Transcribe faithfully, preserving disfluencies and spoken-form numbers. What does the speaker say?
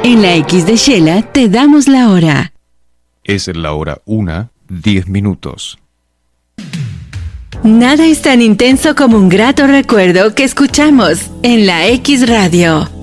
En la X de Shela te damos la hora. Es la hora una, diez minutos. Nada es tan intenso como un grato recuerdo que escuchamos en la X Radio.